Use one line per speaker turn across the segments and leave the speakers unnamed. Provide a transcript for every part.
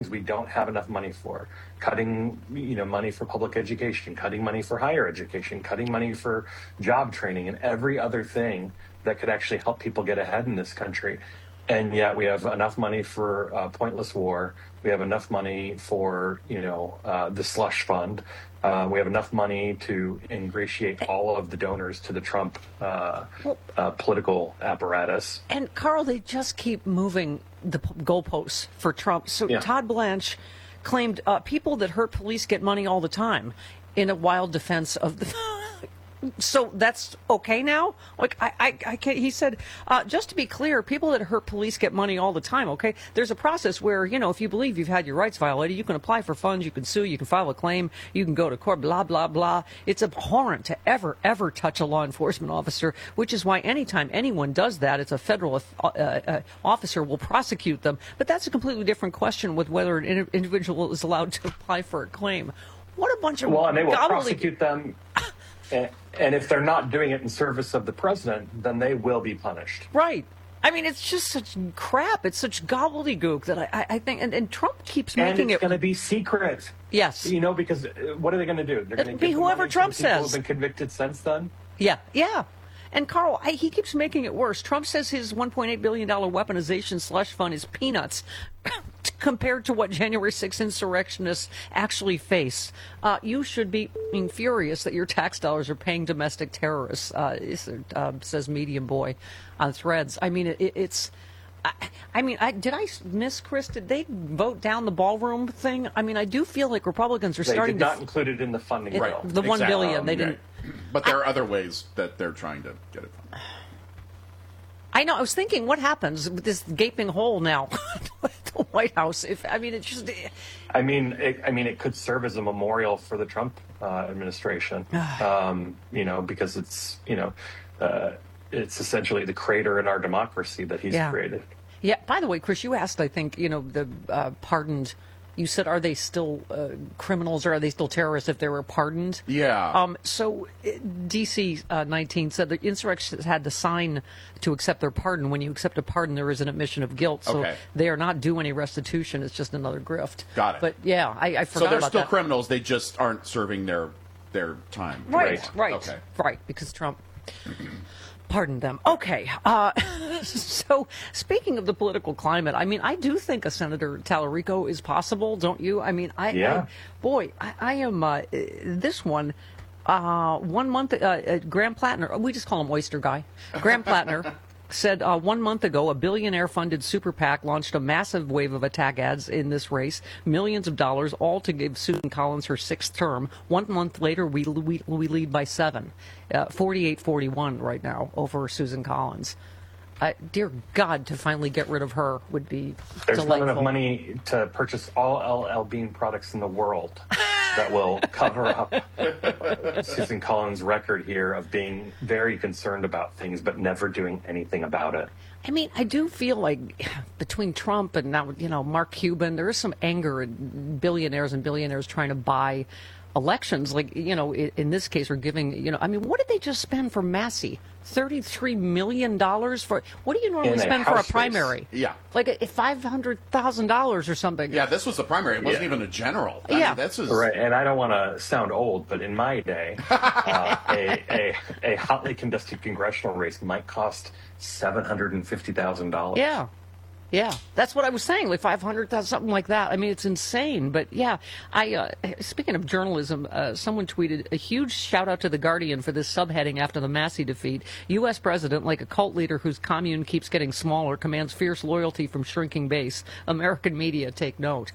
we don't have enough money for. Cutting, money for public education, cutting money for higher education, cutting money for job training, and every other thing that could actually help people get ahead in this country. And yet we have enough money for pointless war. We have enough money for, the slush fund. We have enough money to ingratiate all of the donors to the Trump political apparatus.
And, Carl, they just keep moving the goalposts for Trump. So Todd Blanche claimed people that hurt police get money all the time in a wild defense of the... So that's okay now? Like, I can't, he said, just to be clear, people that hurt police get money all the time, okay? There's a process where, if you believe you've had your rights violated, you can apply for funds, you can sue, you can file a claim, you can go to court, blah, blah, blah. It's abhorrent to ever touch a law enforcement officer, which is why anytime anyone does that, it's a federal officer will prosecute them. But that's a completely different question with whether an individual is allowed to apply for a claim. What a bunch of...
Well, and they will prosecute them... And if they're not doing it in service of the president, then they will be punished.
Right. I mean, it's just such crap. It's such gobbledygook that I think, and Trump keeps making it.
And it's going to be secret.
Yes.
Because what are they going to do? They're going to
be whoever Trump says.
People who have been convicted since then?
Yeah. And Carl, he keeps making it worse. Trump says his $1.8 billion weaponization slush fund is peanuts compared to what January 6th insurrectionists actually face. You should be furious that your tax dollars are paying domestic terrorists, says Medium Boy on Threads. I mean, it's... did I miss, Chris? Did they vote down the ballroom thing? I mean, I do feel like Republicans are starting to...
They did not include it in the funding bill.
The $1 billion, they didn't...
But there are other ways that they're trying to get it funded.
I know. I was thinking, what happens with this gaping hole now at the White House? It
could serve as a memorial for the Trump administration, because it's essentially the crater in our democracy that he's created.
Yeah. By the way, Chris, you asked, I think, the pardoned. You said, are they still criminals or are they still terrorists if they were pardoned?
Yeah.
So DC 19 said the insurrectionists had to sign to accept their pardon. When you accept a pardon, there is an admission of guilt. So they are not due any restitution. It's just another grift.
Got it.
But yeah, I forgot about that.
So they're still criminals. They just aren't serving their time.
Right.
Okay.
Right, because Trump... Pardon them. Okay. So, speaking of the political climate, I do think a Senator Tallarico is possible, don't you? I am, this one, 1 month, Graham Plattner, we just call him Oyster Guy. Graham Plattner said 1 month ago, a billionaire-funded super PAC launched a massive wave of attack ads in this race, millions of dollars, all to give Susan Collins her 6th term. 1 month later, we lead by 7, 48-41 right now over Susan Collins. Dear God, to finally get rid of her would be
There's
delightful.
not enough money to purchase all LL Bean products in the world that will cover up Susan Collins' record here of being very concerned about things but never doing anything about it.
I do feel like between Trump and now, Mark Cuban, there is some anger in billionaires trying to buy elections. Like, in this case, we're giving, what did they just spend for Massey? $33 million for, what do you normally spend for a primary?
Race. Yeah.
Like $500,000 or something.
Yeah, this was the primary. It wasn't even a general.
This was... Right, and I don't want to sound old, but in my day, a hotly contested congressional race might cost $750,000.
Yeah, that's what I was saying, like 500,000, something like that. It's insane. But yeah, speaking of journalism, someone tweeted a huge shout out to The Guardian for this subheading after the Massey defeat. U.S. president, like a cult leader whose commune keeps getting smaller, commands fierce loyalty from shrinking base. American media take note.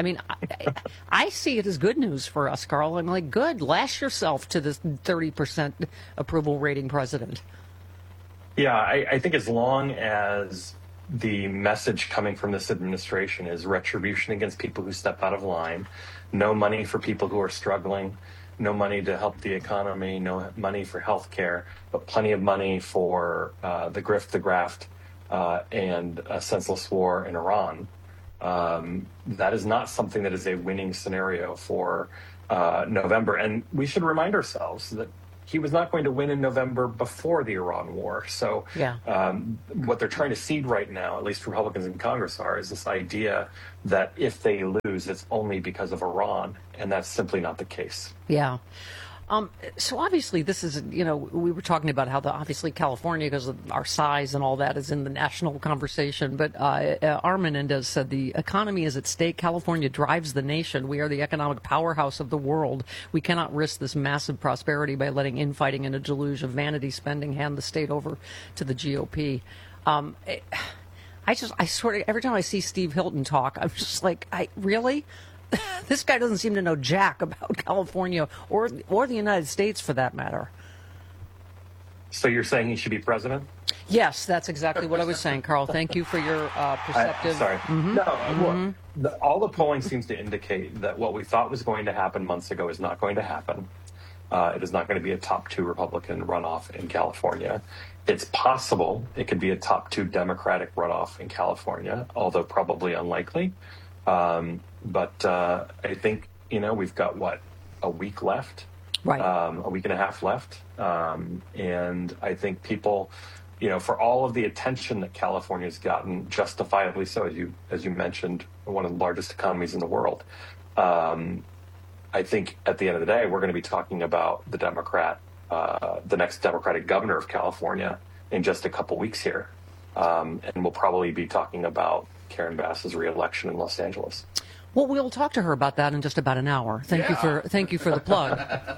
I see it as good news for us, Carl. I'm like, good, lash yourself to this 30% approval rating president.
Yeah, I think as long as the message coming from this administration is retribution against people who step out of line, no money for people who are struggling, no money to help the economy, no money for health care, but plenty of money for the grift, the graft, and a senseless war in Iran. That is not something that is a winning scenario for November. And we should remind ourselves that he was not going to win in November before the Iran war. So what they're trying to seed right now, at least Republicans in Congress are, is this idea that if they lose, it's only because of Iran. And that's simply not the case.
Yeah. So obviously this is, we were talking about how obviously California, because of our size and all that, is in the national conversation. But R. Menendez said the economy is at stake. California drives the nation. We are the economic powerhouse of the world. We cannot risk this massive prosperity by letting infighting and a deluge of vanity spending hand the state over to the GOP. I sort of, every time I see Steve Hilton talk, I'm just like, really? This guy doesn't seem to know jack about California or the United States, for that matter.
So you're saying he should be president?
Yes, that's exactly what I was saying, Carl. Thank you for your perceptive...
Sorry. Mm-hmm. No, well, all the polling seems to indicate that what we thought was going to happen months ago is not going to happen. It is not going to be a top 2 Republican runoff in California. It's possible it could be a top 2 Democratic runoff in California, although probably unlikely. But I think, we've got, a week left?
Right.
A week and a half left. And I think people, for all of the attention that California's gotten, justifiably so, as you mentioned, one of the largest economies in the world, I think at the end of the day, we're going to be talking about the next Democratic governor of California in just a couple weeks here. And we'll probably be talking about Karen Bass's reelection in Los Angeles.
Well, we'll talk to her about that in just about an hour. Thank you for the plug.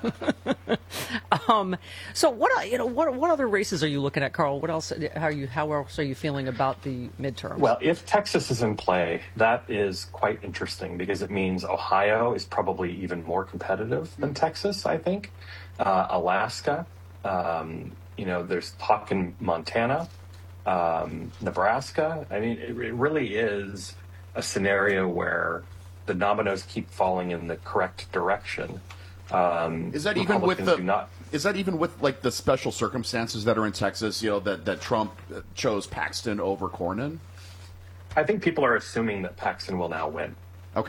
So what other races are you looking at, Carl? What else? How else are you feeling about the midterms?
Well, if Texas is in play, that is quite interesting because it means Ohio is probably even more competitive than Texas, I think. Alaska, there's talk in Montana, Nebraska. I mean, it really is a scenario where the dominoes keep falling in the correct direction.
Is that even with the special circumstances that are in Texas? That Trump chose Paxton over Cornyn.
I think people are assuming that Paxton will now win.
Okay.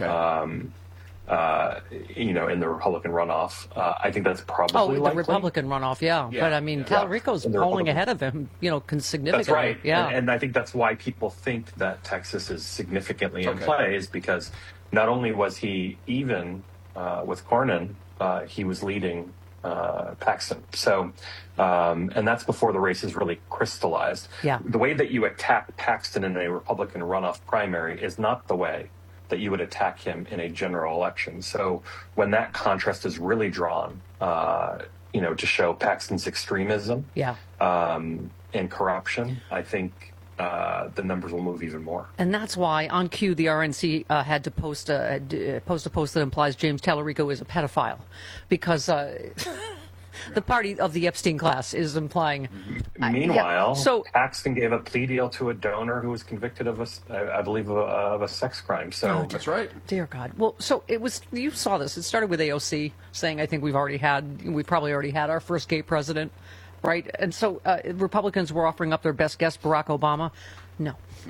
In the Republican runoff, I think that's probably likely.
The Republican runoff, yeah. But I mean, Talarico's polling ahead of him, significantly.
That's right.
Yeah.
And I think that's why people think that Texas is significantly in play, is because not only was he even with Cornyn, he was leading Paxton. So, and that's before the race is really crystallized.
Yeah.
The way that you attack Paxton in a Republican runoff primary is not the way that you would attack him in a general election. So when that contrast is really drawn, to show Paxton's extremism and corruption, I think the numbers will move even more.
And that's why, on cue, the RNC had to post a post that implies James Talarico is a pedophile, because the party of the Epstein class is implying.
Meanwhile, Paxton gave a plea deal to a donor who was convicted of a sex crime. So
that's right.
Dear God. Well, so it was. You saw this. It started with AOC saying, "I think we probably already had our first gay president." Right, and so Republicans were offering up their best guest, Barack Obama. No.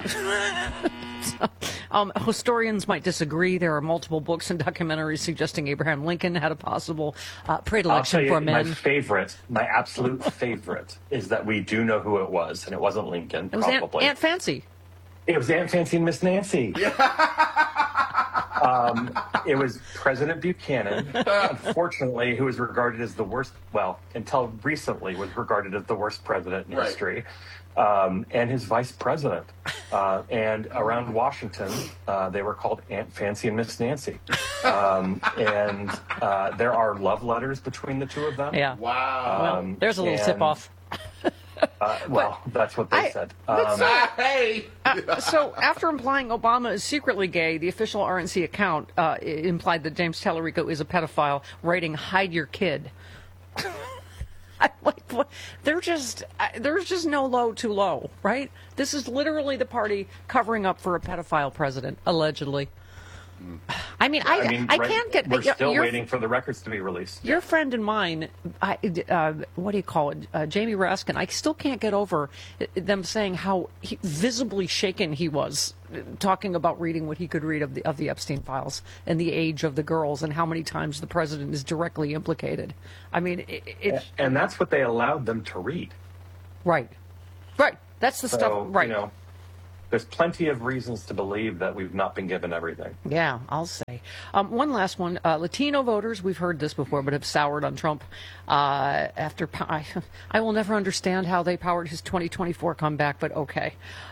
Historians might disagree. There are multiple books and documentaries suggesting Abraham Lincoln had a possible predilection for men.
My absolute favorite, is that we do know who it was, and it wasn't Lincoln.
It was
probably
Aunt Fancy.
It was Aunt Fancy and Miss Nancy. It was President Buchanan, unfortunately, who was regarded as the worst, until recently was regarded as the worst president in history, and his vice president. And around Washington, they were called Aunt Fancy and Miss Nancy. And there are love letters between the two of them.
Yeah.
Wow.
There's a little tip-off.
That's what they said.
So after implying Obama is secretly gay, the official RNC account implied that James Talarico is a pedophile, writing, "Hide your kid." There's just no low too low, right? This is literally the party covering up for a pedophile president, allegedly. I can't get.
We're still waiting for the records to be released.
Your friend and mine, what do you call it, Jamie Raskin? I still can't get over them saying how visibly shaken he was talking about reading what he could read of the Epstein files and the age of the girls and how many times the president is directly implicated. I mean,
and that's what they allowed them to read.
Right. That's the stuff. Right.
There's plenty of reasons to believe that we've not been given everything.
Yeah, I'll say. One last one. Latino voters, we've heard this before, but have soured on Trump. I will never understand how they powered his 2024 comeback, but okay.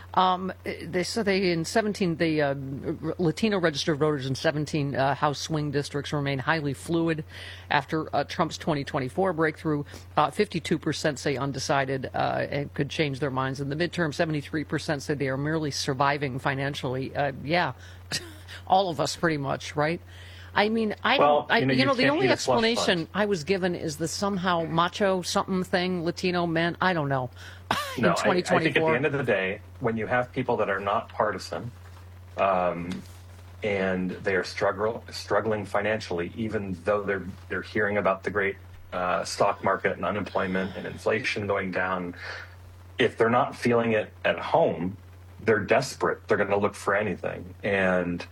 The Latino registered voters in 17 House swing districts remain highly fluid after Trump's 2024 breakthrough. 52% say undecided and could change their minds in the midterm. 73% say they are merely surviving financially. Yeah, all of us pretty much, right? I mean, the only explanation I was given is the somehow macho something thing Latino men. I don't know.
No, I think at the end of the day, when you have people that are not partisan, and they are struggling financially, even though they're hearing about the great stock market and unemployment and inflation going down, if they're not feeling it at home, they're desperate. They're going to look for anything, and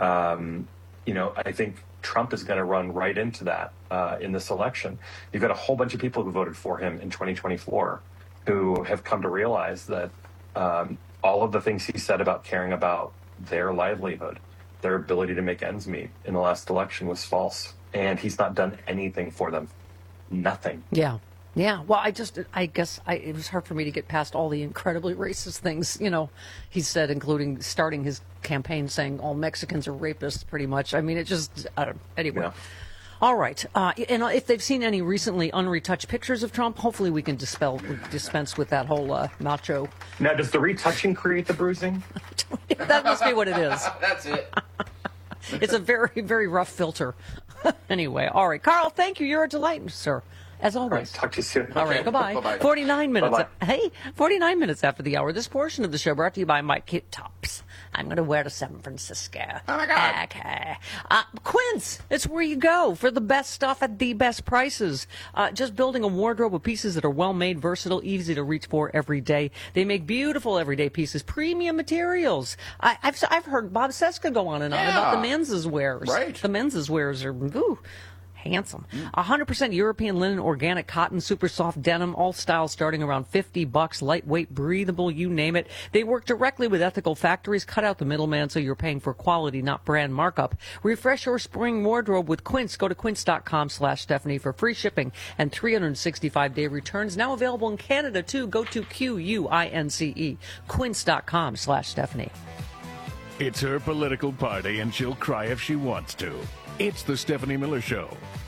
I think Trump is going to run right into that in this election. You've got a whole bunch of people who voted for him in 2024 who have come to realize that all of the things he said about caring about their livelihood, their ability to make ends meet in the last election was false. And he's not done anything for them. Nothing.
Yeah. Well, I guess it was hard for me to get past all the incredibly racist things, he said, including starting his campaign saying all Mexicans are rapists, pretty much. I mean, anyway. Yeah. All right. And if they've seen any recently unretouched pictures of Trump, hopefully we can dispense with that whole macho.
Now, does the retouching create the bruising?
That must be what it is.
That's it.
It's a very, very rough filter. Anyway, all right. Carl, thank you. You're a delight, sir. As always.
All right, talk to you soon.
All right, goodbye.
Bye-bye.
49 minutes.
Bye-bye.
Hey, 49 minutes after the hour. This portion of the show brought to you by My Kit Tops. I'm going to wear to San Francisco.
Oh, my God.
Okay. Quince, it's where you go for the best stuff at the best prices. Just building a wardrobe of pieces that are well-made, versatile, easy to reach for every day. They make beautiful everyday pieces, premium materials. I've heard Bob Seska go on and on about the men's wares.
Right.
The men's wares are, handsome. 100% European linen, organic cotton, super soft denim, all styles starting around $50, lightweight, breathable, you name it. They work directly with ethical factories, cut out the middleman so you're paying for quality, not brand markup. Refresh your spring wardrobe with Quince. Go to quince.com/Stephanie for free shipping and 365-day returns. Now available in Canada too. Go to QUINCE, quince.com/Stephanie.
It's her political party and she'll cry if she wants to. It's the Stephanie Miller Show.